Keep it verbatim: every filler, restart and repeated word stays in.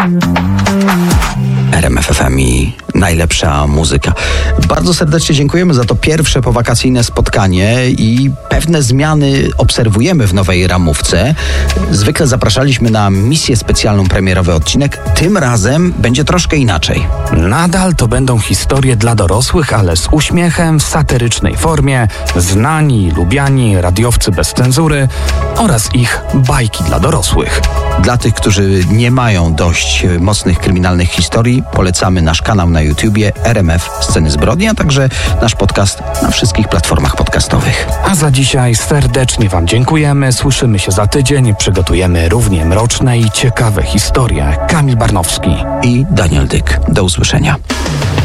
R M F F M i najlepsza muzyka. Bardzo serdecznie dziękujemy za to pierwsze powakacyjne spotkanie i pewne zmiany obserwujemy w nowej ramówce. Zwykle zapraszaliśmy na misję specjalną, premierowy odcinek. Tym razem będzie troszkę inaczej. Nadal to będą historie dla dorosłych, ale z uśmiechem, w satyrycznej formie, znani i lubiani radiowcy bez cenzury oraz ich bajki dla dorosłych. Dla tych, którzy nie mają dość mocnych kryminalnych historii, polecamy nasz kanał na YouTubie R M F Sceny Zbrodni, a także nasz podcast na wszystkich platformach podcastowych. A za dzisiaj serdecznie Wam dziękujemy. Słyszymy się za tydzień. Przygotujemy równie mroczne i ciekawe historie. Kamil Barnowski i Daniel Dyk. Do usłyszenia.